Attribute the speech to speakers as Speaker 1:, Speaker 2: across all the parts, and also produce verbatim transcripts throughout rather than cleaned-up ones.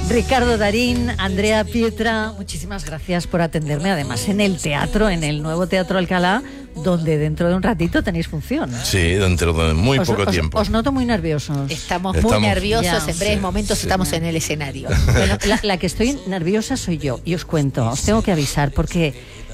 Speaker 1: Ricardo Darín, Andrea Pietra, muchísimas gracias por atenderme, además en el teatro, en el nuevo Teatro Alcalá, donde dentro de un ratito tenéis función.
Speaker 2: Sí, dentro de muy
Speaker 1: os,
Speaker 2: poco
Speaker 1: os,
Speaker 2: tiempo.
Speaker 1: Os noto muy nerviosos.
Speaker 3: Estamos,
Speaker 2: Estamos
Speaker 3: muy nerviosos,
Speaker 1: ya,
Speaker 3: en breves
Speaker 2: sí,
Speaker 3: momentos
Speaker 2: sí.
Speaker 3: estamos en el escenario.
Speaker 1: Bueno, la, la que estoy nerviosa soy yo, y os cuento, os tengo que avisar, porque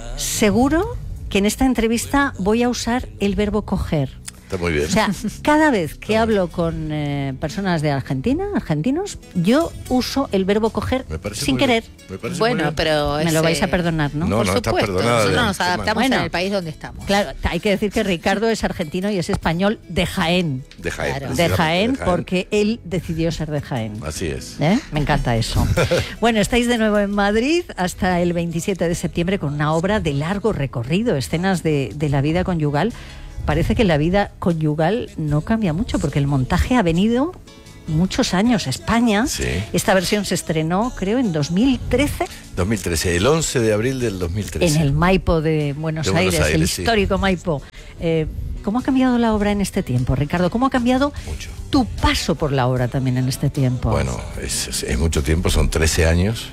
Speaker 1: seguro que en esta entrevista voy a usar el verbo coger.
Speaker 2: Está muy bien.
Speaker 1: O sea, cada vez que hablo con eh, personas de Argentina, argentinos, yo uso el verbo coger
Speaker 2: Me parece
Speaker 1: sin
Speaker 2: muy
Speaker 1: querer.
Speaker 2: bien. Me parece muy
Speaker 3: Bueno,
Speaker 2: bien.
Speaker 3: pero
Speaker 1: Me lo
Speaker 3: ese-
Speaker 1: vais a perdonar, ¿no?
Speaker 2: No,
Speaker 3: Por
Speaker 2: no, está
Speaker 3: supuesto,
Speaker 2: perdonada de
Speaker 3: nosotros nos
Speaker 2: antemano.
Speaker 3: adaptamos
Speaker 1: Bueno.
Speaker 3: en el país donde estamos.
Speaker 1: Claro, hay que decir que Ricardo es argentino y es español de Jaén.
Speaker 2: De Jaén.
Speaker 3: Claro.
Speaker 1: De Jaén,
Speaker 2: De Jaén.
Speaker 1: porque él decidió ser de Jaén.
Speaker 2: Así es.
Speaker 1: ¿Eh? Me encanta eso. Bueno, estáis de nuevo en Madrid hasta el veintisiete de septiembre con una obra de largo recorrido, escenas de, de la vida conyugal. Parece que la vida conyugal no cambia mucho porque el montaje ha venido muchos años a España.
Speaker 2: Sí.
Speaker 1: Esta versión se estrenó, creo, en dos mil trece
Speaker 2: dos mil trece, el once de abril del dos mil trece.
Speaker 1: en el Maipo de Buenos,
Speaker 2: De Buenos
Speaker 1: Aires, el
Speaker 2: Aires, sí.
Speaker 1: histórico Maipo. Eh, ¿Cómo ha cambiado la obra en este tiempo, Ricardo? ¿Cómo ha cambiado
Speaker 2: Mucho.
Speaker 1: tu paso por la obra también en este tiempo?
Speaker 2: Bueno, es, es- es mucho tiempo, son trece años.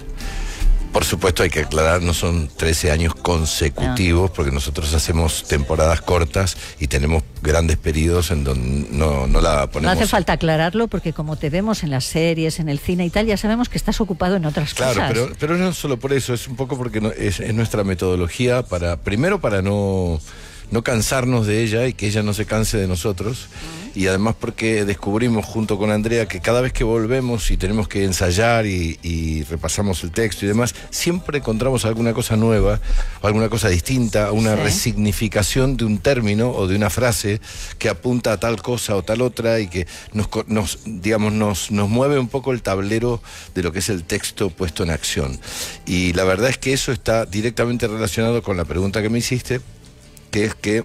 Speaker 2: Por supuesto, hay que aclarar, no son trece años consecutivos, porque nosotros hacemos temporadas cortas y tenemos grandes periodos en donde no, no la
Speaker 1: No
Speaker 2: ponemos.
Speaker 1: hace falta aclararlo porque como te vemos en las series, en el cine y tal, ya sabemos que estás ocupado en otras
Speaker 2: Claro,
Speaker 1: cosas.
Speaker 2: pero, pero no solo por eso, es un poco porque no- es, es nuestra metodología para, primero para no, no cansarnos de ella y que ella no se canse de nosotros, y además porque descubrimos junto con Andrea que cada vez que volvemos y tenemos que ensayar y, y repasamos el texto y demás, siempre encontramos alguna cosa nueva, alguna cosa distinta, una
Speaker 1: Sí.
Speaker 2: resignificación de un término o de una frase que apunta a tal cosa o tal otra y que nos, co- nos digamos, nos, nos mueve un poco el tablero de lo que es el texto puesto en acción. Y la verdad es que eso está directamente relacionado con la pregunta que me hiciste, que es que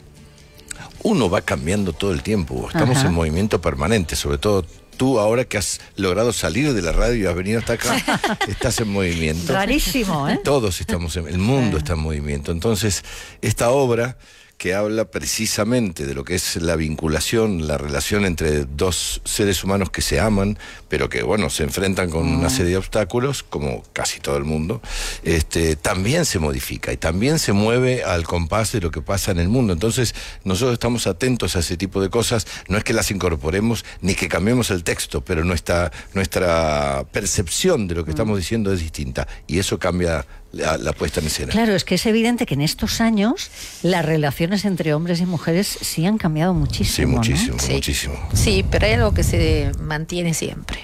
Speaker 2: uno va cambiando todo el tiempo, estamos
Speaker 1: Ajá.
Speaker 2: en movimiento permanente, sobre todo tú ahora que has logrado salir de la radio y has venido hasta acá, estás en movimiento.
Speaker 1: Rarísimo, ¿eh?
Speaker 2: Todos estamos en, el mundo está en movimiento. Entonces, esta obra que habla precisamente de lo que es la vinculación, la relación entre dos seres humanos que se aman, pero que, bueno, se enfrentan con una serie de obstáculos, como casi todo el mundo, este, también se modifica y también se mueve al compás de lo que pasa en el mundo. Entonces, nosotros estamos atentos a ese tipo de cosas, no es que las incorporemos ni que cambiemos el texto, pero nuestra, nuestra percepción de lo que estamos diciendo es distinta, y eso cambia la, la puesta en escena.
Speaker 1: Claro, es que es evidente que en estos años las relaciones entre hombres y mujeres sí han cambiado muchísimo.
Speaker 2: Sí,
Speaker 1: ¿no?
Speaker 2: muchísimo,
Speaker 3: Sí.
Speaker 2: muchísimo.
Speaker 3: Sí, pero hay algo que se mantiene siempre.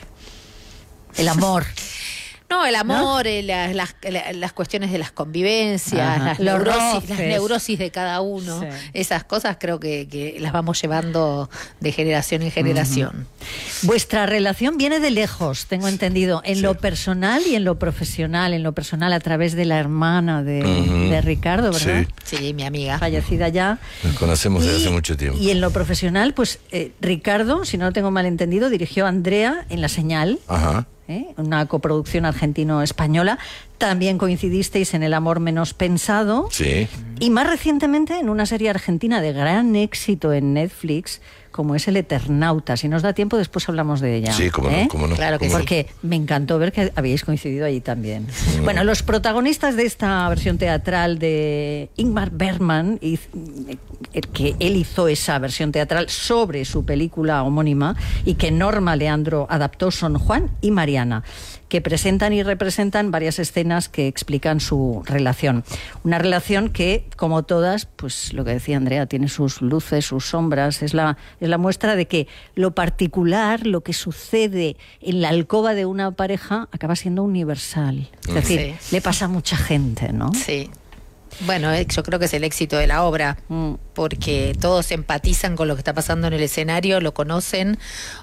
Speaker 1: El amor.
Speaker 3: No, el amor, eh, las, las, la- las cuestiones de las convivencias,
Speaker 1: Ajá.
Speaker 3: las
Speaker 1: Los
Speaker 3: neurosis,
Speaker 1: roces.
Speaker 3: las neurosis de cada uno,
Speaker 1: Sí.
Speaker 3: esas cosas creo que, que las vamos llevando de generación en generación.
Speaker 1: Vuestra relación viene de lejos, tengo entendido, en
Speaker 2: Sí.
Speaker 1: lo personal y en lo profesional. En lo personal a través de la hermana de,
Speaker 2: Ujú.
Speaker 1: de Ricardo, ¿verdad?
Speaker 2: Sí.
Speaker 3: Sí, mi amiga.
Speaker 1: Fallecida ya.
Speaker 2: Nos conocemos desde
Speaker 1: Y-
Speaker 2: hace mucho tiempo.
Speaker 1: Y en lo profesional, pues eh, Ricardo, si no lo tengo mal entendido, dirigió a Andrea en La Señal,
Speaker 2: Ajá.
Speaker 1: ¿eh? Una coproducción argentino-española. También coincidisteis en El amor menos pensado.
Speaker 2: Sí.
Speaker 1: Y más recientemente en una serie argentina de gran éxito en Netflix, como es El Eternauta. Si nos da tiempo, después hablamos de ella.
Speaker 2: Sí, cómo
Speaker 1: ¿eh?
Speaker 2: no, cómo no.
Speaker 3: Claro que
Speaker 2: cómo no.
Speaker 1: Porque me encantó ver que habíais coincidido allí también. Bueno, los protagonistas de esta versión teatral de Ingmar Bergman, y, eh, que él hizo esa versión teatral sobre su película homónima y que Norma Leandro adaptó, son Juan y Mariana, que presentan y representan varias escenas que explican su relación. Una relación que, como todas, pues lo que decía Andrea, tiene sus luces, sus sombras, es la, es la muestra de que lo particular, lo que sucede en la alcoba de una pareja, acaba siendo universal. Es decir,
Speaker 3: Sí.
Speaker 1: le pasa a mucha gente, ¿no?
Speaker 3: Sí. Bueno, eh, yo creo que es el éxito de la obra,
Speaker 1: Mm.
Speaker 3: porque todos empatizan con lo que está pasando en el escenario, lo conocen,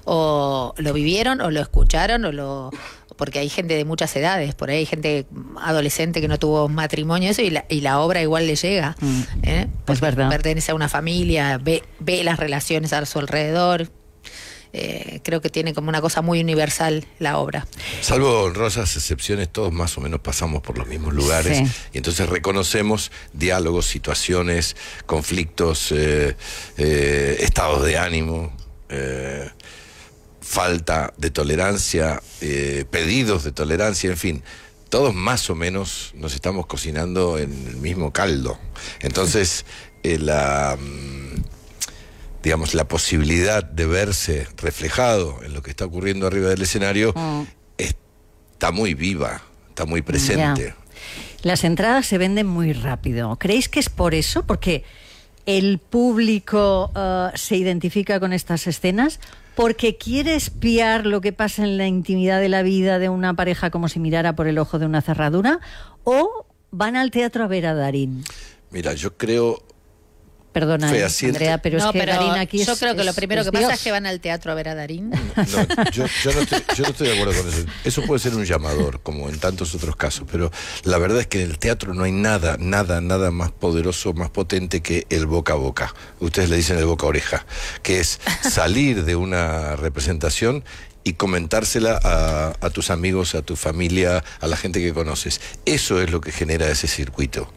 Speaker 3: o lo vivieron, o lo escucharon, o lo porque hay gente de muchas edades, por ahí hay gente adolescente que no tuvo matrimonio, eso, y la, y la obra igual le llega.
Speaker 1: Mm.
Speaker 3: ¿eh? Porque
Speaker 1: verdad.
Speaker 3: pertenece a una familia, ve, ve las relaciones a su alrededor. Eh, creo que tiene como una cosa muy universal la obra.
Speaker 2: Salvo honrosas excepciones, todos más o menos pasamos por los mismos lugares,
Speaker 1: Sí.
Speaker 2: y entonces reconocemos diálogos, situaciones, conflictos, eh, eh, estados de ánimo, eh, falta de tolerancia, eh, pedidos de tolerancia, en fin, todos más o menos nos estamos cocinando en el mismo caldo. Entonces, eh, la, digamos, la posibilidad de verse reflejado en lo que está ocurriendo arriba del escenario mm. está muy viva, está muy presente.
Speaker 1: Ya. Las entradas se venden muy rápido. ¿Creéis que es por eso? Porque el público uh, se identifica con estas escenas, porque quiere espiar lo que pasa en la intimidad de la vida de una pareja como si mirara por el ojo de una cerradura, o van al teatro a ver a Darín.
Speaker 2: Mira, yo creo...
Speaker 1: Perdona, eh, Andrea, pero
Speaker 3: no,
Speaker 1: es que
Speaker 3: pero
Speaker 1: Darín aquí
Speaker 3: yo
Speaker 1: es,
Speaker 3: creo que
Speaker 1: es,
Speaker 3: lo primero
Speaker 1: es
Speaker 3: que
Speaker 1: Dios.
Speaker 3: pasa es que van al teatro a ver a Darín.
Speaker 2: No, yo, yo, no estoy, yo no estoy de acuerdo con eso. Eso puede ser un llamador, como en tantos otros casos, pero la verdad es que en el teatro no hay nada, nada, nada más poderoso, más potente que el boca a boca. Ustedes le dicen el boca a oreja, que es salir de una representación y comentársela a, a tus amigos, a tu familia, a la gente que conoces. Eso es lo que genera ese circuito.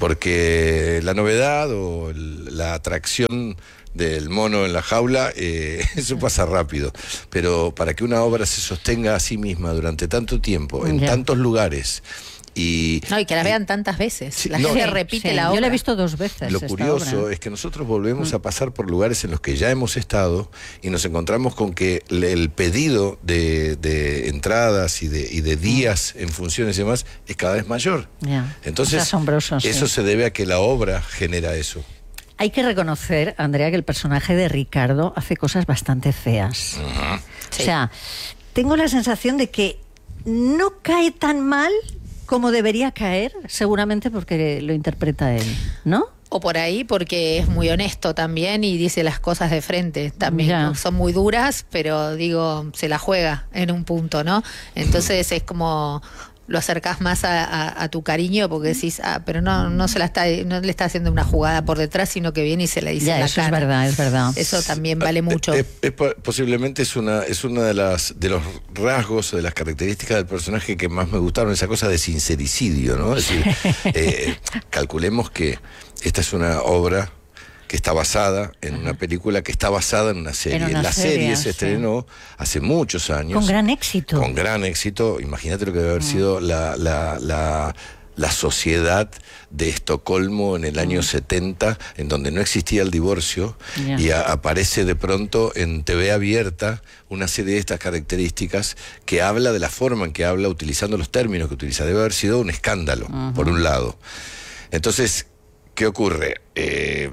Speaker 2: Porque la novedad o el, la atracción del mono en la jaula, eh, eso pasa rápido. Pero para que una obra se sostenga a sí misma durante tanto tiempo, en yeah. tantos lugares... Y,
Speaker 3: no, y que la
Speaker 2: y,
Speaker 3: vean tantas veces.
Speaker 2: Sí,
Speaker 3: la
Speaker 2: no,
Speaker 3: gente
Speaker 2: sí,
Speaker 3: repite
Speaker 1: sí,
Speaker 3: la obra.
Speaker 1: Yo la he visto dos veces.
Speaker 2: Lo curioso
Speaker 1: obra.
Speaker 2: es que nosotros volvemos mm. a pasar por lugares en los que ya hemos estado y nos encontramos con que el pedido de, de entradas y de, y de días en funciones y demás es cada vez mayor.
Speaker 1: Yeah.
Speaker 2: Entonces,
Speaker 1: es asombroso,
Speaker 2: eso
Speaker 1: sí.
Speaker 2: se debe a que la obra genera eso.
Speaker 1: Hay que reconocer, Andrea, que el personaje de Ricardo hace cosas bastante feas.
Speaker 2: Uh-huh.
Speaker 3: Sí.
Speaker 1: O sea, tengo la sensación de que no cae tan mal como debería caer, seguramente porque lo interpreta él, ¿no?
Speaker 3: O por ahí porque es muy honesto también y dice las cosas de frente. También
Speaker 1: ya.
Speaker 3: son muy duras, pero digo, se la juega en un punto, ¿no? Entonces es como... lo acercás más a, a, a tu cariño porque decís, ah, pero no, no se la está, no le está haciendo una jugada por detrás, sino que viene y se la dice
Speaker 1: ya,
Speaker 3: en la
Speaker 1: eso
Speaker 3: cara.
Speaker 1: Es verdad, es verdad.
Speaker 3: Eso también vale mucho.
Speaker 2: Es, es, es, posiblemente es una, es una de las de los rasgos o de las características del personaje que más me gustaron, esa cosa de sincericidio, ¿no? Es decir, eh, calculemos que esta es una obra que está basada en Ajá. una película que está basada en una serie.
Speaker 1: En una
Speaker 2: la
Speaker 1: serie,
Speaker 2: serie se
Speaker 1: sí.
Speaker 2: estrenó hace muchos años.
Speaker 1: Con gran éxito.
Speaker 2: Con gran éxito. Imagínate lo que debe haber mm. sido la, la, la, la sociedad de Estocolmo en el año mm. setenta, en donde no existía el divorcio, yeah. y a, aparece de pronto en T V abierta una serie de estas características que habla de la forma en que habla, utilizando los términos que utiliza. Debe haber sido un escándalo, uh-huh. por un lado. Entonces, ¿qué ocurre? Eh,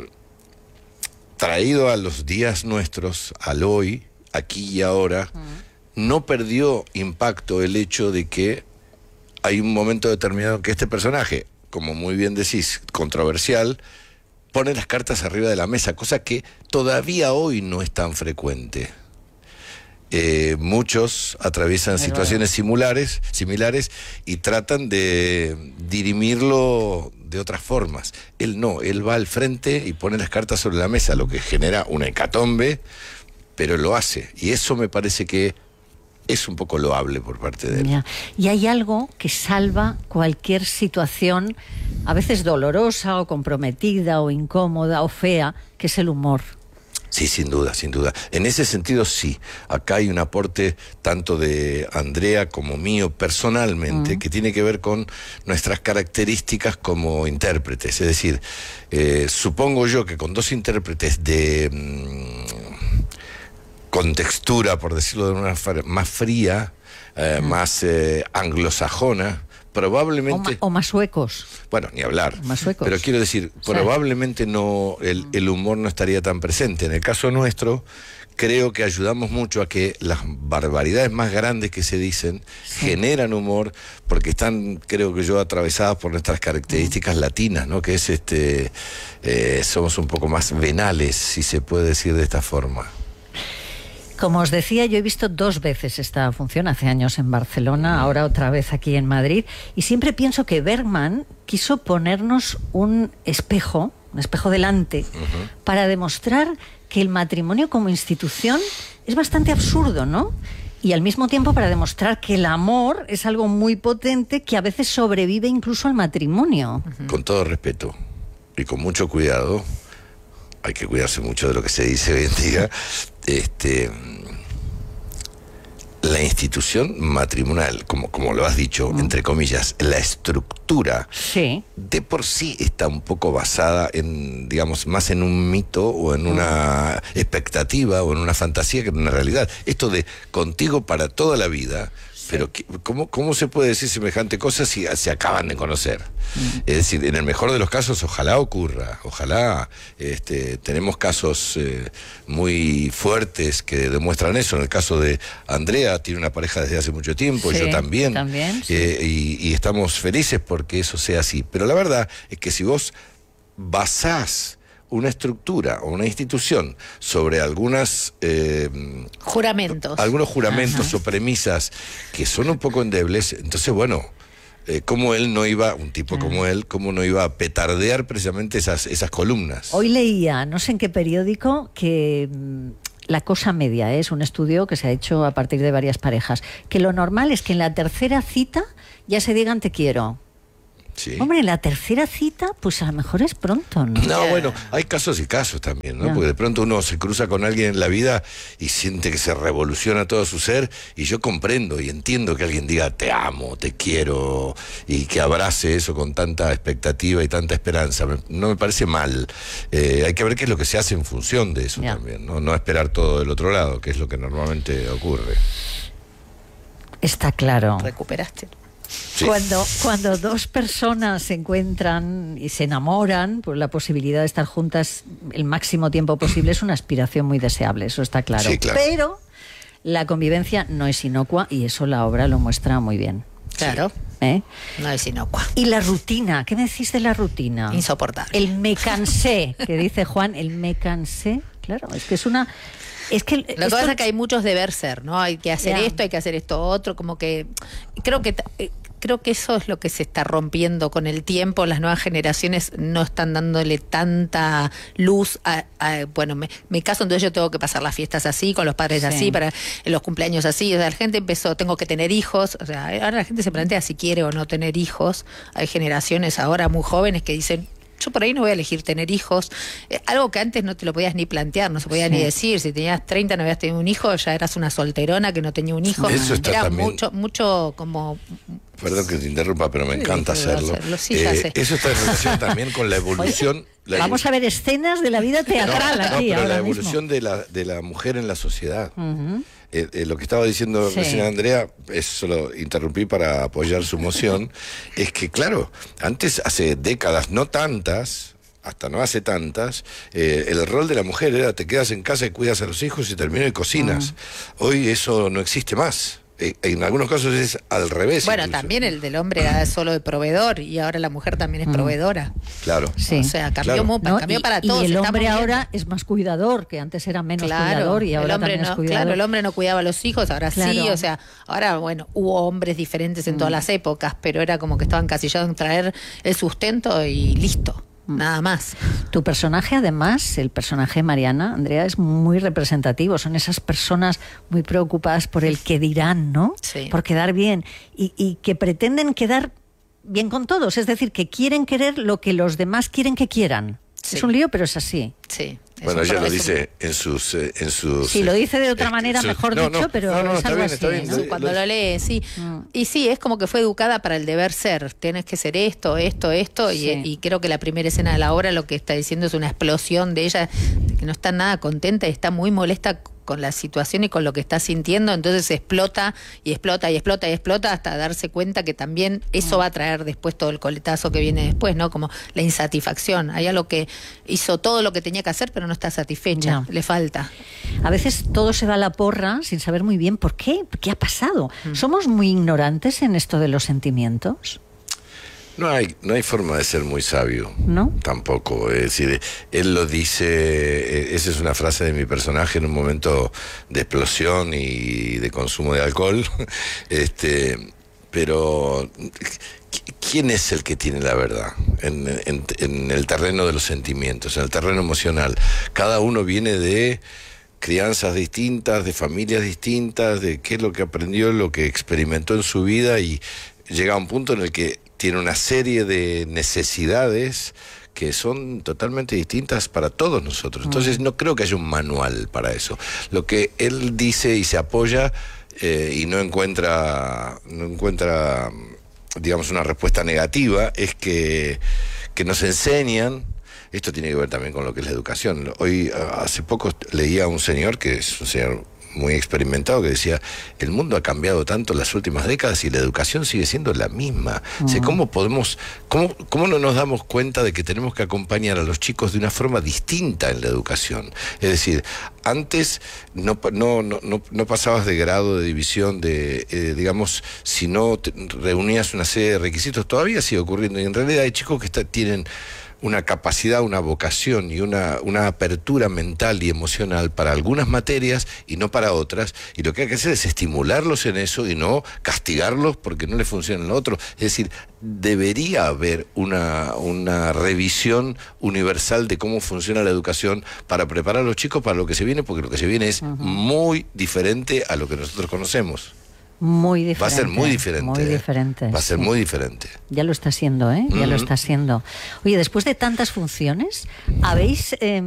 Speaker 2: traído a los días nuestros, al hoy, aquí y ahora, uh-huh. no perdió impacto el hecho de que hay un momento determinado en que este personaje, como muy bien decís, controversial, pone las cartas arriba de la mesa, cosa que todavía hoy no es tan frecuente. Eh, muchos atraviesan Pero situaciones bueno. similares, similares y tratan de dirimirlo de otras formas. Él no, él va al frente y pone las cartas sobre la mesa, lo que genera una hecatombe, pero lo hace. Y eso me parece que es un poco loable por parte de él.
Speaker 1: Ya. Y hay algo que salva cualquier situación, a veces dolorosa o comprometida o incómoda o fea, que es el humor.
Speaker 2: Sí, sin duda, sin duda. En ese sentido, sí. Acá hay un aporte tanto de Andrea como mío personalmente, uh-huh. que tiene que ver con nuestras características como intérpretes. Es decir, eh, supongo yo que con dos intérpretes de... Mmm, con textura, por decirlo de una manera más fría, eh, uh-huh. más eh, anglosajona, probablemente...
Speaker 1: O, ma, o más suecos.
Speaker 2: Bueno, ni hablar.
Speaker 1: Más suecos.
Speaker 2: Pero quiero decir, o sea, probablemente no el, el humor no estaría tan presente. En el caso nuestro, creo que ayudamos mucho a que las barbaridades más grandes que se dicen sí. generan humor, porque están, creo que yo, atravesadas por nuestras características mm. latinas, ¿no? Que es este, eh, somos un poco más venales, si se puede decir de esta forma.
Speaker 1: Como os decía, yo he visto dos veces esta función, hace años en Barcelona, ahora otra vez aquí en Madrid, y siempre pienso que Bergman quiso ponernos un espejo, un espejo delante, uh-huh. para demostrar que el matrimonio como institución es bastante absurdo, ¿no? Y al mismo tiempo para demostrar que el amor es algo muy potente que a veces sobrevive incluso al matrimonio.
Speaker 2: Uh-huh. Con todo respeto y con mucho cuidado, hay que cuidarse mucho de lo que se dice hoy en día, este, la institución matrimonial, como, como lo has dicho, mm. entre comillas, la estructura,
Speaker 1: sí.
Speaker 2: de por sí está un poco basada en, digamos, más en un mito o en una mm. expectativa o en una fantasía que en una realidad. Esto de contigo para toda la vida, sí. pero ¿cómo, ¿cómo se puede decir semejante cosa si se acaban de conocer? Mm. Es decir, en el mejor de los casos, ojalá ocurra, ojalá, este, tenemos casos eh, muy fuertes que demuestran eso. En el caso de Andrea, tiene una pareja desde hace mucho tiempo,
Speaker 1: sí,
Speaker 2: yo también,
Speaker 1: también sí.
Speaker 2: eh, y, y estamos felices porque eso sea así. Pero la verdad es que si vos basás una estructura o una institución sobre algunas eh,
Speaker 3: juramentos,
Speaker 2: algunos juramentos
Speaker 1: Ajá.
Speaker 2: o premisas que son un poco endebles, entonces bueno, eh, cómo él no iba, un tipo Ajá. como él, cómo no iba a petardear precisamente esas, esas columnas.
Speaker 1: Hoy leía, no sé en qué periódico, que mmm, La Cosa Media, ¿eh? Es un estudio que se ha hecho a partir de varias parejas, que lo normal es que en la tercera cita ya se digan te quiero.
Speaker 2: Sí.
Speaker 1: Hombre, en la tercera cita, pues a lo mejor es pronto, ¿no?
Speaker 2: No, bueno, hay casos y casos también, ¿no? Yeah. Porque de pronto uno se cruza con alguien en la vida y siente que se revoluciona todo su ser, y yo comprendo y entiendo que alguien diga te amo, te quiero, y que abrace eso con tanta expectativa y tanta esperanza. No me parece mal. Eh, hay que ver qué es lo que se hace en función de eso yeah. también, ¿no? No esperar todo del otro lado, que es lo que normalmente ocurre.
Speaker 1: Está claro.
Speaker 3: Recuperaste.
Speaker 2: Sí.
Speaker 1: Cuando, cuando dos personas se encuentran y se enamoran, pues la posibilidad de estar juntas el máximo tiempo posible es una aspiración muy deseable, eso está claro.
Speaker 2: Sí, claro.
Speaker 1: Pero la convivencia no es inocua y eso la obra lo muestra muy bien.
Speaker 3: Claro.
Speaker 1: ¿Eh?
Speaker 3: No es inocua.
Speaker 1: Y la rutina, ¿qué me decís de la rutina?
Speaker 3: Insoportable.
Speaker 1: El me cansé, que dice Juan, el me cansé, claro, es que es una... Es que
Speaker 3: lo que
Speaker 1: esto...
Speaker 3: pasa es que hay muchos deber ser, ¿no? Hay que hacer yeah. esto, hay que hacer esto otro, como que creo que creo que eso es lo que se está rompiendo con el tiempo. Las nuevas generaciones no están dándole tanta luz a, a bueno, me, me caso, entonces yo tengo que pasar las fiestas así, con los padres sí. así, para los cumpleaños así. O sea, la gente empezó, tengo que tener hijos. O sea, ahora la gente se plantea si quiere o no tener hijos. Hay generaciones ahora muy jóvenes que dicen, yo por ahí no voy a elegir tener hijos. Eh, algo que antes no te lo podías ni plantear, no se podía sí. ni decir. Si tenías treinta no habías tenido un hijo, ya eras una solterona que no tenía un hijo.
Speaker 2: Eso está
Speaker 3: Era
Speaker 2: también...
Speaker 3: mucho, mucho como...
Speaker 2: Perdón que te interrumpa, pero me
Speaker 3: sí,
Speaker 2: encanta hacerlo.
Speaker 3: hacerlo. Sí,
Speaker 2: eh, eso está en relación también con la evolución...
Speaker 1: Oye,
Speaker 2: la
Speaker 1: vamos
Speaker 2: evol...
Speaker 1: a ver escenas de la vida teatral
Speaker 2: no,
Speaker 1: aquí
Speaker 2: no, pero
Speaker 1: ahora
Speaker 2: la evolución
Speaker 1: mismo.
Speaker 2: de la, de la mujer en la sociedad.
Speaker 1: Uh-huh.
Speaker 2: Eh, eh, lo que estaba diciendo
Speaker 1: sí.
Speaker 2: recién Andrea, eso lo interrumpí para apoyar su moción, es que claro, antes, hace décadas, no tantas, hasta no hace tantas, eh, el rol de la mujer era te quedas en casa y cuidas a los hijos y terminas y cocinas. Uh-huh. Hoy eso no existe más. En algunos casos es al revés.
Speaker 3: Bueno,
Speaker 2: incluso.
Speaker 3: También el del hombre era solo de proveedor y ahora la mujer también es mm. proveedora.
Speaker 2: Claro.
Speaker 1: Sí.
Speaker 3: O sea, cambió,
Speaker 1: claro.
Speaker 3: mu-
Speaker 1: ¿No?
Speaker 3: cambió
Speaker 1: y,
Speaker 3: para todos.
Speaker 1: Y el hombre ahora es más cuidador, que antes era menos
Speaker 3: claro,
Speaker 1: cuidador y ahora
Speaker 3: el hombre
Speaker 1: también
Speaker 3: no,
Speaker 1: es cuidador.
Speaker 3: Claro, el hombre no cuidaba a los hijos, ahora claro. sí. O sea, ahora, bueno, hubo hombres diferentes en mm. todas las épocas, pero era como que estaban encasillados en traer el sustento y listo. Nada más.
Speaker 1: Tu personaje, además, el personaje de Mariana, Andrea, es muy representativo. Son esas personas muy preocupadas por el que dirán, ¿no?
Speaker 3: Sí.
Speaker 1: Por quedar bien. Y, y que pretenden quedar bien con todos. Es decir, que quieren querer lo que los demás quieren que quieran. Sí. Es un lío, pero es así.
Speaker 3: Sí.
Speaker 2: Bueno, ella lo dice en sus, eh, en sus...
Speaker 1: Sí, lo dice de otra
Speaker 2: eh,
Speaker 1: manera,
Speaker 2: su,
Speaker 1: mejor
Speaker 2: no,
Speaker 1: dicho,
Speaker 2: no,
Speaker 1: pero
Speaker 2: no, no,
Speaker 1: es
Speaker 2: está
Speaker 1: algo
Speaker 2: bien,
Speaker 1: así,
Speaker 2: está bien,
Speaker 1: ¿no?
Speaker 2: lo,
Speaker 3: Cuando
Speaker 2: lo,
Speaker 3: lo lee, sí.
Speaker 1: Mm.
Speaker 3: Y sí, es como que fue educada para el deber ser. Tienes que ser esto, esto, esto. Sí. Y, y creo que la primera escena de la obra lo que está diciendo es una explosión de ella, de que no está nada contenta y está muy molesta con la situación y con lo que está sintiendo, entonces explota y explota y explota y explota hasta darse cuenta que también eso va a traer después todo el coletazo que viene después, ¿no? Como la insatisfacción. Hay algo que hizo todo lo que tenía que hacer, pero no está satisfecha, no. le falta.
Speaker 1: A veces todo se va a la porra sin saber muy bien por qué, qué ha pasado. Mm. ¿Somos muy ignorantes en esto de los sentimientos?
Speaker 2: No hay, no hay forma de ser muy sabio,
Speaker 1: ¿no?
Speaker 2: Tampoco. Es decir, él lo dice, esa es una frase de mi personaje en un momento de explosión y de consumo de alcohol. este, pero ¿quién es el que tiene la verdad en, en, en el terreno de los sentimientos, en el terreno emocional? Cada uno viene de crianzas distintas, de familias distintas, de qué es lo que aprendió, lo que experimentó en su vida, y llega a un punto en el que tiene una serie de necesidades que son totalmente distintas para todos nosotros. Entonces no creo que haya un manual para eso. Lo que él dice y se apoya eh, y no encuentra, no encuentra, digamos, una respuesta negativa, es que, que nos enseñan. Esto tiene que ver también con lo que es la educación. Hoy, hace poco leía a un señor, que es un señor muy experimentado, que decía, el mundo ha cambiado tanto en las últimas décadas y la educación sigue siendo la misma. Uh-huh. O sea, ¿cómo podemos, cómo, cómo no nos damos cuenta de que tenemos que acompañar a los chicos de una forma distinta en la educación? Es decir, antes no, no, no, no, no pasabas de grado, de división, de, eh, digamos, si no te reunías una serie de requisitos, todavía sigue ocurriendo, y en realidad hay chicos que está, tienen una capacidad, una vocación y una, una apertura mental y emocional para algunas materias y no para otras, y lo que hay que hacer es estimularlos en eso y no castigarlos porque no les funciona lo otro. Es decir, debería haber una, una revisión universal de cómo funciona la educación para preparar a los chicos para lo que se viene, porque lo que se viene es uh-huh. muy diferente a lo que nosotros conocemos.
Speaker 1: Muy diferente.
Speaker 2: Va a ser muy diferente.
Speaker 1: Muy diferente.
Speaker 2: Va a ser
Speaker 1: sí.
Speaker 2: muy diferente.
Speaker 1: Ya lo está siendo, ¿eh? Ya mm-hmm. lo está siendo. Oye, después de tantas funciones, ¿habéis eh,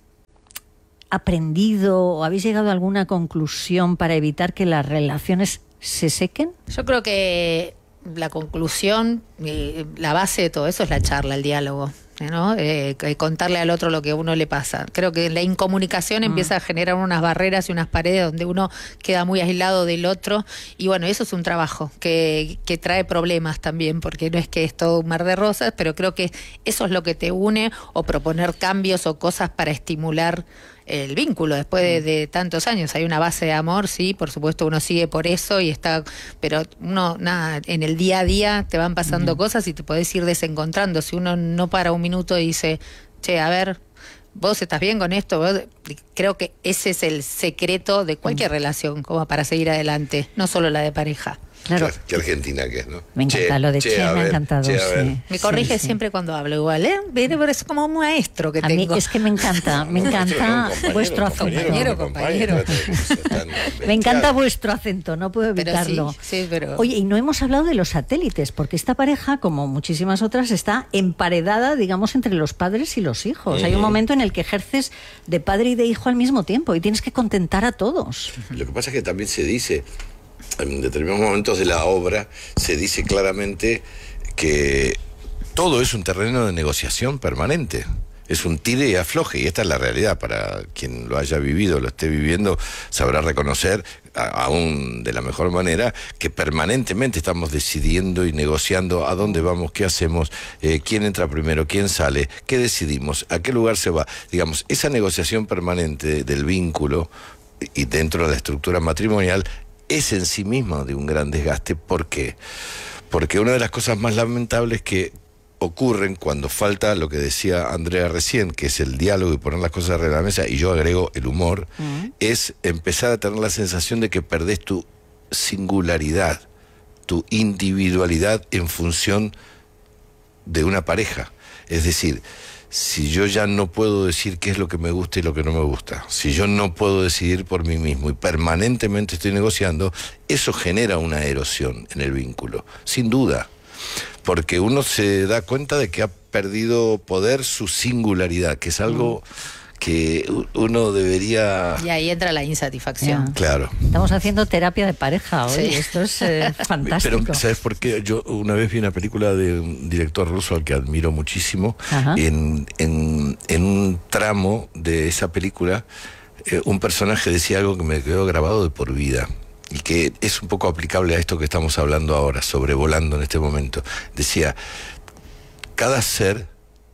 Speaker 1: aprendido o habéis llegado a alguna conclusión para evitar que las relaciones se sequen?
Speaker 3: Yo creo que la conclusión, la base de todo eso es la charla, el diálogo, ¿no? Eh, contarle al otro lo que a uno le pasa. Creo que la incomunicación mm. empieza a generar unas barreras y unas paredes donde uno queda muy aislado del otro, y bueno, eso es un trabajo que, que trae problemas también, porque no es que es todo un mar de rosas, pero creo que eso es lo que te une, o proponer cambios o cosas para estimular el vínculo después de, de tantos años. Hay una base de amor, sí, por supuesto uno sigue por eso y está, pero uno, nada, en el día a día te van pasando uh-huh. cosas y te podés ir desencontrando. Si uno no para un minuto y dice, che, a ver, vos estás bien con esto, ¿Vos? Creo que ese es el secreto de cualquier uh-huh. relación, como para seguir adelante, no solo la de pareja.
Speaker 1: Claro.
Speaker 2: Qué argentina que es, ¿no?
Speaker 1: Me encanta
Speaker 2: che,
Speaker 1: lo de
Speaker 2: che,
Speaker 1: che, me
Speaker 2: ver,
Speaker 1: ha encantado.
Speaker 2: Che,
Speaker 1: sí.
Speaker 3: Me corrige
Speaker 1: sí, sí.
Speaker 3: siempre cuando hablo igual, ¿eh? Viene por eso como un maestro que
Speaker 1: a
Speaker 3: tengo.
Speaker 1: Mí es que me encanta, me encanta no, vuestro acento.
Speaker 3: Compañero, compañero.
Speaker 1: Me encanta vuestro acento, no puedo evitarlo.
Speaker 3: Pero sí, sí, pero...
Speaker 1: Oye, y no hemos hablado de los satélites, porque esta pareja, como muchísimas otras, está emparedada, digamos, entre los padres y los hijos. Uh-huh. Hay un momento en el que ejerces de padre y de hijo al mismo tiempo y tienes que contentar a todos.
Speaker 2: Lo que pasa es que también se dice, en determinados momentos de la obra, se dice claramente que todo es un terreno de negociación permanente. Es un tire y afloje, y esta es la realidad. Para quien lo haya vivido, lo esté viviendo, sabrá reconocer, a, aún de la mejor manera, que permanentemente estamos decidiendo y negociando a dónde vamos, qué hacemos, eh, quién entra primero, quién sale, qué decidimos, a qué lugar se va. Digamos, esa negociación permanente del vínculo y dentro de la estructura matrimonial es en sí misma de un gran desgaste. ¿Por qué? Porque una de las cosas más lamentables que ocurren cuando falta lo que decía Andrea recién, que es el diálogo y poner las cosas arriba de la mesa, y yo agrego el humor, uh-huh. es empezar a tener la sensación de que perdés tu singularidad, tu individualidad en función de una pareja. Es decir, si yo ya no puedo decir qué es lo que me gusta y lo que no me gusta, si yo no puedo decidir por mí mismo y permanentemente estoy negociando, eso genera una erosión en el vínculo, sin duda, porque uno se da cuenta de que ha perdido poder su singularidad, que es algo que uno debería...
Speaker 3: Y ahí entra la insatisfacción.
Speaker 1: Yeah.
Speaker 2: Claro.
Speaker 1: Estamos haciendo terapia de pareja hoy, sí. Esto es eh, fantástico.
Speaker 2: Pero, ¿sabes por qué? Yo una vez vi una película de un director ruso al que admiro muchísimo. En, en, en un tramo de esa película, eh, un personaje decía algo que me quedó grabado de por vida, y que es un poco aplicable a esto que estamos hablando ahora, sobrevolando en este momento. Decía, cada ser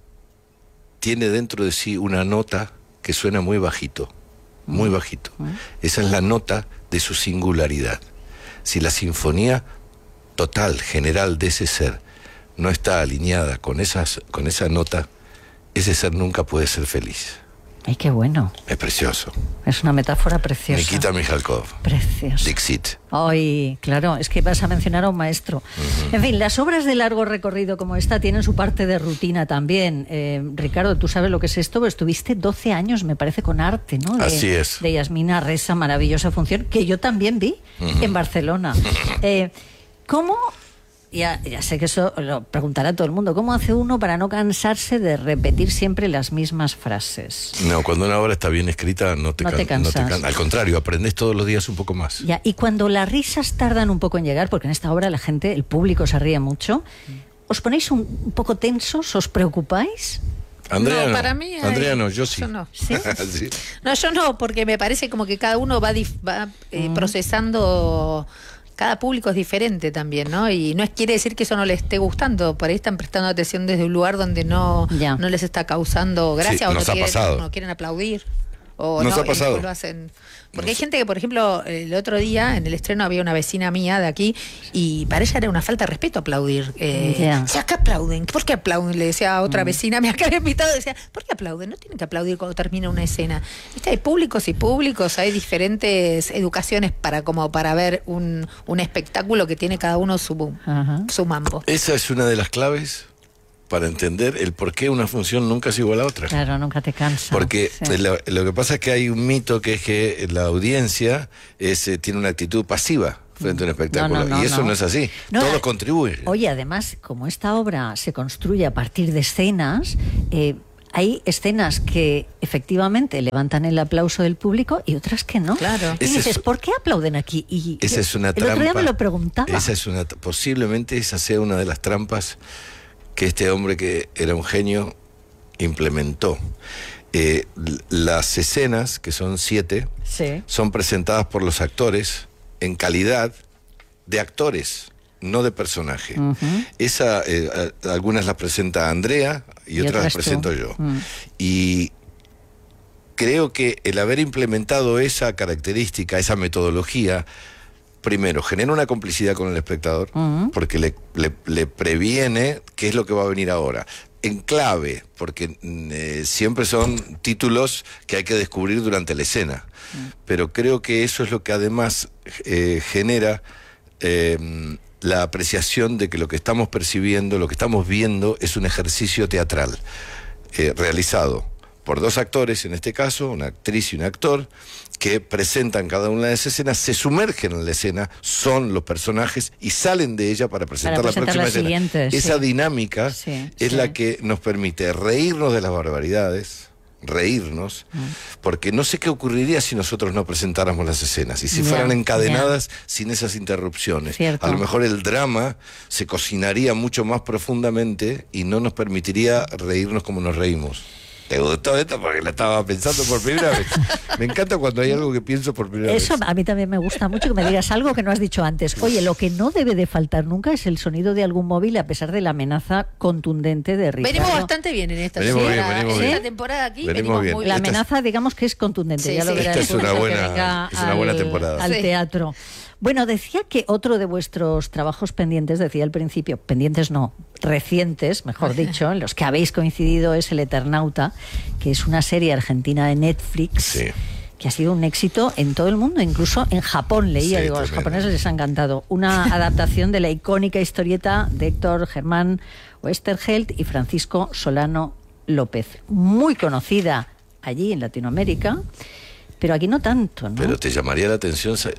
Speaker 2: tiene dentro de sí una nota que suena muy bajito, muy bajito. Esa es la nota de su singularidad. Si la sinfonía total, general de ese ser no está alineada con, esas, con esa nota, ese ser nunca puede ser feliz.
Speaker 1: ¡Ay, qué bueno!
Speaker 2: Es precioso.
Speaker 1: Es una metáfora preciosa.
Speaker 2: Nikita Mikhalkov.
Speaker 1: Precioso.
Speaker 2: Dixit.
Speaker 1: Ay, claro, es que vas a mencionar a un maestro. Uh-huh. En fin, las obras de largo recorrido como esta tienen su parte de rutina también. Eh, Ricardo, tú sabes lo que es esto, pero estuviste doce años, me parece, con arte, ¿no? De,
Speaker 2: Así es.
Speaker 1: De Yasmina Reza, maravillosa función, que yo también vi uh-huh. en Barcelona. Eh, ¿Cómo ya, ya sé que eso lo preguntará todo el mundo. ¿Cómo hace uno para no cansarse de repetir siempre las mismas frases?
Speaker 2: No, cuando una obra está bien escrita no te,
Speaker 1: no
Speaker 2: can,
Speaker 1: te cansas.
Speaker 2: No te can, al contrario, aprendes todos los días un poco más.
Speaker 1: Ya, y cuando las risas tardan un poco en llegar, porque en esta obra la gente, el público se ríe mucho, ¿os ponéis un, un poco tensos? ¿Os preocupáis?
Speaker 2: Andrea
Speaker 3: no,
Speaker 2: no,
Speaker 3: para mí hay...
Speaker 2: Andrea no, yo sí.
Speaker 3: Yo no.
Speaker 1: ¿Sí?
Speaker 2: Sí.
Speaker 3: No, yo no, porque me parece como que cada uno va, dif- va eh, mm. procesando... Cada público es diferente también, ¿no? Y no es, quiere decir que eso no les esté gustando. Por ahí están prestando atención desde un lugar donde no, no les está causando gracia,
Speaker 2: sí,
Speaker 3: o no
Speaker 2: quieren,
Speaker 3: no quieren aplaudir. O
Speaker 2: nos
Speaker 3: no,
Speaker 2: ha pasado.
Speaker 3: Lo hacen. Porque
Speaker 2: nos...
Speaker 3: hay gente que, por ejemplo, el otro día en el estreno había una vecina mía de aquí y para ella era una falta de respeto aplaudir. Eh, yeah. O sea, ¿qué aplauden? ¿Por qué aplauden? Le decía a otra mm. vecina, me había invitado, decía, ¿por qué aplauden? No tienen que aplaudir cuando termina una escena. ¿Viste? Hay públicos y públicos, hay diferentes educaciones para como para ver un, un espectáculo que tiene cada uno su, uh-huh. su mambo.
Speaker 2: Esa es una de las claves para entender el por qué una función nunca es igual a otra.
Speaker 1: Claro, nunca te cansa.
Speaker 2: Porque
Speaker 1: sí.
Speaker 2: lo, lo que pasa es que hay un mito que es que la audiencia es, eh, tiene una actitud pasiva frente a un espectáculo,
Speaker 1: no, no, no,
Speaker 2: y eso
Speaker 1: no.
Speaker 2: no es así. No, Todo contribuye.
Speaker 1: Oye, además, como esta obra se construye a partir de escenas, eh, hay escenas que efectivamente levantan el aplauso del público y otras que no.
Speaker 3: Claro.
Speaker 1: Y dices, es, ¿por qué aplauden aquí? Y
Speaker 2: esa es una
Speaker 1: el
Speaker 2: trampa.
Speaker 1: otro día me lo preguntaba.
Speaker 2: Esa es una, posiblemente esa sea una de las trampas que este hombre, que era un genio, implementó. Eh, las escenas, que son siete,
Speaker 1: sí.
Speaker 2: son presentadas por los actores en calidad de actores, no de personaje. Uh-huh. Esa, eh, algunas las presenta Andrea y, y otras las presento tú. yo. Uh-huh. Y creo que el haber implementado esa característica, esa metodología, primero, genera una complicidad con el espectador, uh-huh. porque le, le, le previene qué es lo que va a venir ahora. En clave, porque eh, siempre son títulos que hay que descubrir durante la escena. Uh-huh. Pero creo que eso es lo que además eh, genera eh, la apreciación de que lo que estamos percibiendo, lo que estamos viendo, es un ejercicio teatral eh, realizado por dos actores, en este caso, una actriz y un actor, que presentan cada una de las escenas, se sumergen en la escena, son los personajes y salen de ella para presentar, para presentar la próxima la escena. Sí. Esa dinámica sí, es sí. la que nos permite reírnos de las barbaridades, reírnos, mm. porque no sé qué ocurriría si nosotros no presentáramos las escenas y si yeah, fueran encadenadas yeah. sin esas interrupciones.
Speaker 1: Cierto.
Speaker 2: A lo mejor el drama se cocinaría mucho más profundamente y no nos permitiría reírnos como nos reímos. ¿Te gustó esto? Porque la estaba pensando por primera vez. Me encanta cuando hay algo que pienso por primera
Speaker 1: Eso
Speaker 2: vez.
Speaker 1: Eso a mí también me gusta mucho, que me digas algo que no has dicho antes. Oye, lo que no debe de faltar nunca es el sonido de algún móvil, a pesar de la amenaza contundente de Ricardo.
Speaker 3: Venimos bastante bien en esta,
Speaker 2: venimos bien,
Speaker 3: temporada,
Speaker 2: venimos
Speaker 3: en
Speaker 2: bien.
Speaker 3: esta temporada aquí.
Speaker 2: Venimos
Speaker 3: venimos
Speaker 2: bien.
Speaker 3: muy
Speaker 1: La
Speaker 3: bien.
Speaker 1: amenaza, digamos que es contundente.
Speaker 3: Sí,
Speaker 1: ya
Speaker 3: sí.
Speaker 1: lo verá
Speaker 2: esta
Speaker 1: el
Speaker 2: es una
Speaker 1: público
Speaker 2: buena,
Speaker 1: que venga
Speaker 2: es una buena
Speaker 1: al,
Speaker 2: temporada.
Speaker 1: al
Speaker 3: Sí.
Speaker 1: teatro. Bueno, decía que otro de vuestros trabajos pendientes, decía al principio, pendientes no, recientes, mejor dicho, en los que habéis coincidido, es El Eternauta, que es una serie argentina de Netflix.
Speaker 2: Sí.
Speaker 1: Que ha sido un éxito en todo el mundo, incluso en Japón, leía,
Speaker 2: Sí,
Speaker 1: digo, a los
Speaker 2: tremendo.
Speaker 1: japoneses les ha encantado. Una adaptación de la icónica historieta de Héctor Germán Oesterheld y Francisco Solano López, muy conocida allí en Latinoamérica, pero aquí no tanto, ¿no?
Speaker 2: Pero te llamaría la atención sa-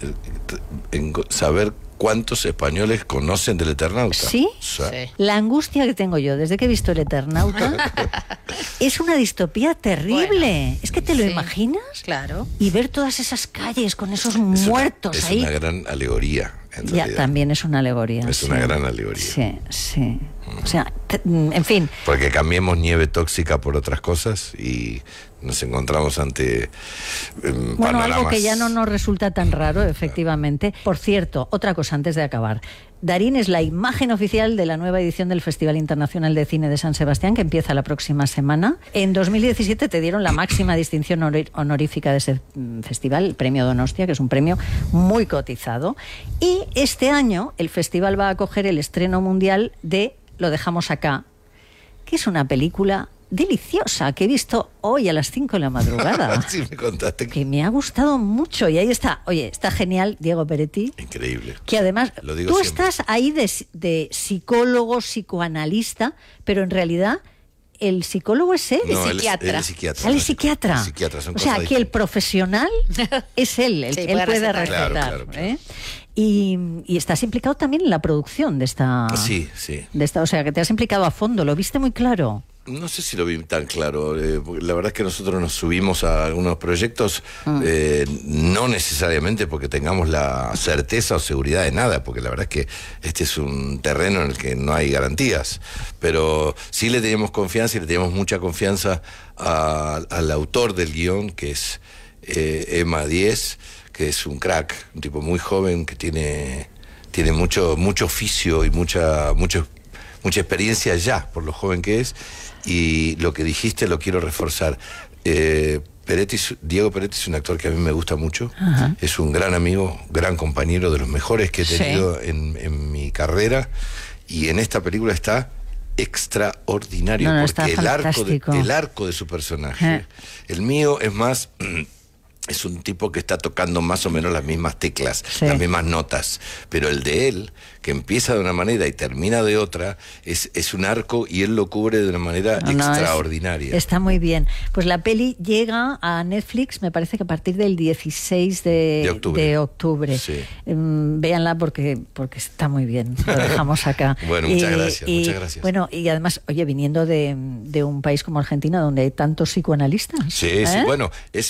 Speaker 2: en saber cuántos españoles conocen del Eternauta.
Speaker 1: ¿Sí?
Speaker 2: O sea,
Speaker 3: Sí.
Speaker 1: La angustia que tengo yo desde que he visto El Eternauta es una distopía terrible.
Speaker 3: Bueno,
Speaker 1: es que te lo
Speaker 3: sí.
Speaker 1: imaginas
Speaker 3: Claro.
Speaker 1: y ver todas esas calles con esos
Speaker 2: es una-
Speaker 1: muertos
Speaker 2: es
Speaker 1: ahí.
Speaker 2: una gran alegoría, en
Speaker 1: Ya,
Speaker 2: realidad.
Speaker 1: también es una alegoría.
Speaker 2: Es
Speaker 1: sí.
Speaker 2: una gran alegoría.
Speaker 1: Sí, sí. O sea, te- en fin.
Speaker 2: Porque cambiemos nieve tóxica por otras cosas y nos encontramos ante eh,
Speaker 1: Bueno,
Speaker 2: panoramas.
Speaker 1: algo que ya no nos resulta tan raro, efectivamente. Por cierto, otra cosa antes de acabar. Darín es la imagen oficial de la nueva edición del Festival Internacional de Cine de San Sebastián, que empieza la próxima semana. En dos mil diecisiete te dieron la máxima distinción honor- honorífica de ese mm, festival, el Premio Donostia, que es un premio muy cotizado. Y este año el festival va a acoger el estreno mundial de Lo dejamos acá, que es una película deliciosa que he visto hoy a las cinco de la madrugada.
Speaker 2: Sí, me contaste.
Speaker 1: Que me ha gustado mucho. Y ahí está, oye, está genial Diego Peretti.
Speaker 2: Increíble.
Speaker 1: Que además,
Speaker 2: Lo digo
Speaker 1: tú
Speaker 2: siempre.
Speaker 1: estás ahí de, de psicólogo, psicoanalista, pero en realidad el psicólogo es él.
Speaker 2: No,
Speaker 3: es
Speaker 2: él
Speaker 3: psiquiatra.
Speaker 2: él es psiquiatra.
Speaker 1: Él es psiquiatra.
Speaker 2: El psiquiatra, son
Speaker 1: o sea,
Speaker 2: cosas
Speaker 1: aquí el
Speaker 2: distintas.
Speaker 1: profesional es él, el,
Speaker 3: Sí,
Speaker 1: él
Speaker 3: puede
Speaker 1: puede
Speaker 3: recetar.
Speaker 1: recetar.
Speaker 2: Claro, claro, claro.
Speaker 1: ¿eh? Y, y estás implicado también en la producción de esta...
Speaker 2: Sí, sí.
Speaker 1: De esta, o sea, que te has implicado a fondo, ¿lo viste muy claro?
Speaker 2: No sé si lo vi tan claro. Eh, la verdad es que nosotros nos subimos a algunos proyectos, mm. eh, no necesariamente porque tengamos la certeza o seguridad de nada, porque la verdad es que este es un terreno en el que no hay garantías, pero sí le teníamos confianza y le teníamos mucha confianza a, al autor del guión, que es eh, Emma Diez, que es un crack, un tipo muy joven que tiene, tiene mucho, mucho oficio y mucha, mucho, mucha experiencia ya, por lo joven que es. Y lo que dijiste lo quiero reforzar. Eh, Peretti, Diego Peretti es un actor que a mí me gusta mucho. Ajá. Es un gran amigo, gran compañero, de los mejores que he tenido sí. en, en mi carrera. Y en esta película está extraordinario,
Speaker 1: no, no,
Speaker 2: porque el arco, de, el arco de su personaje. Ajá. El mío es más... es un tipo que está tocando más o menos las mismas teclas, sí. las mismas notas, pero el de él, que empieza de una manera y termina de otra, es, es un arco y él lo cubre de una manera no, extraordinaria.
Speaker 1: No, es, está muy bien. Pues la peli llega a Netflix, me parece que a partir del dieciséis de,
Speaker 2: de octubre.
Speaker 1: De octubre.
Speaker 2: Sí.
Speaker 1: Um, véanla porque, porque está muy bien, lo dejamos acá.
Speaker 2: Bueno, muchas
Speaker 1: y,
Speaker 2: gracias,
Speaker 1: y,
Speaker 2: muchas gracias.
Speaker 1: Bueno, y además, oye, viniendo de, de un país como Argentina, donde hay tantos psicoanalistas.
Speaker 2: Sí,
Speaker 1: ¿eh?
Speaker 2: sí, bueno, es